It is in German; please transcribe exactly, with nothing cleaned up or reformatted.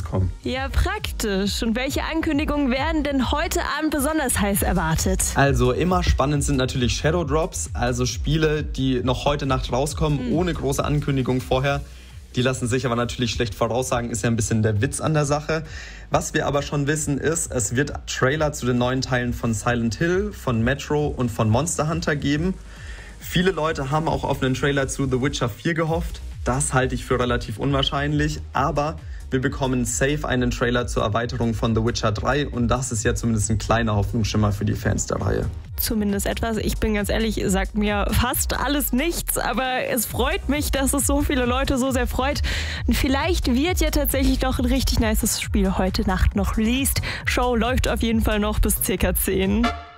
Gamescom. Ja, praktisch. Und welche Ankündigungen werden denn heute Abend besonders heiß erwartet? Also immer spannend sind natürlich Shadow Drops, also Spiele, die noch heute Nacht rauskommen, mhm. ohne große Ankündigung vorher. Die lassen sich aber natürlich schlecht voraussagen, ist ja ein bisschen der Witz an der Sache. Was wir aber schon wissen ist, es wird Trailer zu den neuen Teilen von Silent Hill, von Metro und von Monster Hunter geben. Viele Leute haben auch auf einen Trailer zu The Witcher vier gehofft. Das halte ich für relativ unwahrscheinlich, aber wir bekommen safe einen Trailer zur Erweiterung von The Witcher drei und das ist ja zumindest ein kleiner Hoffnungsschimmer für die Fans der Reihe. Zumindest etwas. Ich bin ganz ehrlich, sagt mir fast alles nichts, aber es freut mich, dass es so viele Leute so sehr freut. Und vielleicht wird ja tatsächlich doch ein richtig nices Spiel heute Nacht noch released. Show läuft auf jeden Fall noch bis circa zehn.